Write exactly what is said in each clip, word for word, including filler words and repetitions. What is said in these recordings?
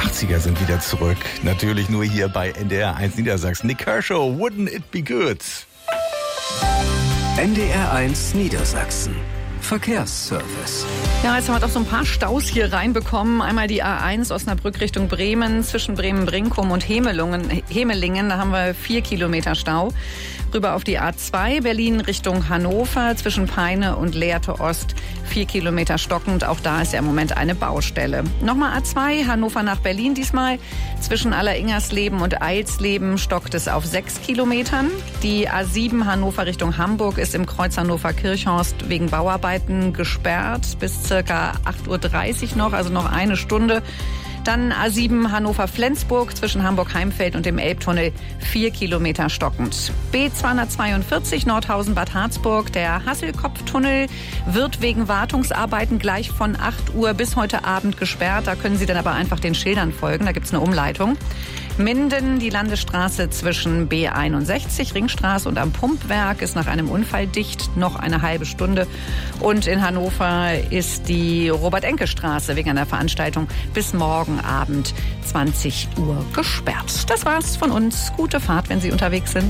achtziger sind wieder zurück. Natürlich nur hier bei N D R eins Niedersachsen. Nick Kershaw, Wouldn't It Be Good? N D R eins Niedersachsen. Verkehrsservice. Ja, jetzt haben wir doch so ein paar Staus hier reinbekommen. Einmal die A eins Osnabrück Richtung Bremen, zwischen Bremen-Brinkum und Hemelungen, Hemelingen. Da haben wir vier Kilometer Stau. Rüber auf die A zwei Berlin Richtung Hannover, zwischen Peine und Lehrte Ost. Vier Kilometer stockend. Auch da ist ja im Moment eine Baustelle. Nochmal A zwei Hannover nach Berlin diesmal. Zwischen Alleringersleben und Eilsleben stockt es auf sechs Kilometern. Die A sieben Hannover Richtung Hamburg ist im Kreuz Hannover-Kirchhorst wegen Bauarbeiten gesperrt. Bis circa acht Uhr dreißig noch, also noch eine Stunde. Dann A sieben Hannover-Flensburg zwischen Hamburg-Heimfeld und dem Elbtunnel, vier Kilometer stockend. B zweihundertzweiundvierzig Nordhausen-Bad Harzburg, der Hasselkopftunnel wird wegen Wartungsarbeiten gleich von acht Uhr bis heute Abend gesperrt. Da können Sie dann aber einfach den Schildern folgen, da gibt es eine Umleitung. Minden, die Landesstraße zwischen B einundsechzig, Ringstraße und am Pumpwerk ist nach einem Unfall dicht, noch eine halbe Stunde. Und in Hannover ist die Robert-Enke-Straße wegen einer Veranstaltung bis morgen Abend zwanzig Uhr gesperrt. Das war's von uns. Gute Fahrt, wenn Sie unterwegs sind.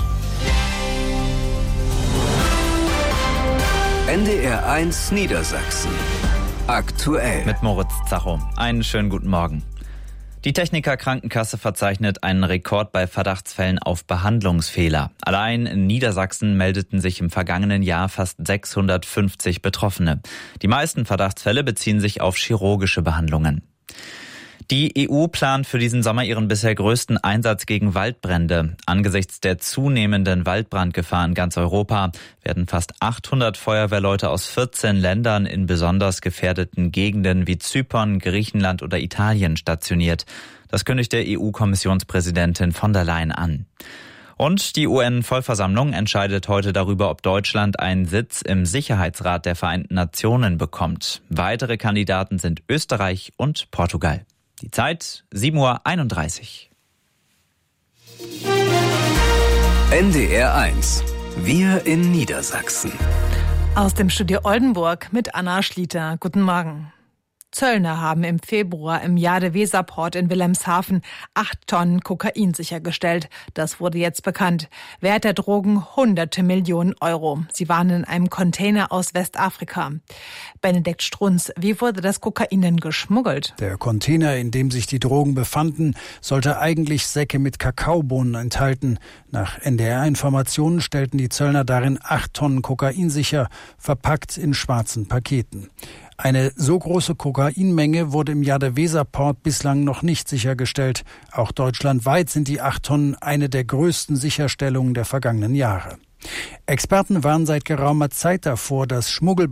N D R eins Niedersachsen. Aktuell. Mit Moritz Zacho. Einen schönen guten Morgen. Die Techniker Krankenkasse verzeichnet einen Rekord bei Verdachtsfällen auf Behandlungsfehler. Allein in Niedersachsen meldeten sich im vergangenen Jahr fast sechshundertfünfzig Betroffene. Die meisten Verdachtsfälle beziehen sich auf chirurgische Behandlungen. Die E U plant für diesen Sommer ihren bisher größten Einsatz gegen Waldbrände. Angesichts der zunehmenden Waldbrandgefahr in ganz Europa werden fast achthundert Feuerwehrleute aus vierzehn Ländern in besonders gefährdeten Gegenden wie Zypern, Griechenland oder Italien stationiert. Das kündigte E U-Kommissionspräsidentin von der Leyen an. Und die U N-Vollversammlung entscheidet heute darüber, ob Deutschland einen Sitz im Sicherheitsrat der Vereinten Nationen bekommt. Weitere Kandidaten sind Österreich und Portugal. Die Zeit sieben Uhr einunddreißig. N D R eins. Wir in Niedersachsen. Aus dem Studio Oldenburg mit Anna Schlieter. Guten Morgen. Zöllner haben im Februar im Jade-Weser-Port in Wilhelmshaven acht Tonnen Kokain sichergestellt. Das wurde jetzt bekannt. Wert der Drogen hunderte Millionen Euro. Sie waren in einem Container aus Westafrika. Benedikt Strunz, wie wurde das Kokain denn geschmuggelt? Der Container, in dem sich die Drogen befanden, sollte eigentlich Säcke mit Kakaobohnen enthalten. Nach N D R-Informationen stellten die Zöllner darin acht Tonnen Kokain sicher, verpackt in schwarzen Paketen. Eine so große Kokainmenge wurde im Jade-Weser-Port bislang noch nicht sichergestellt. Auch deutschlandweit sind die acht Tonnen eine der größten Sicherstellungen der vergangenen Jahre. Experten warnen seit geraumer Zeit davor, dass Schmuggelbetriebe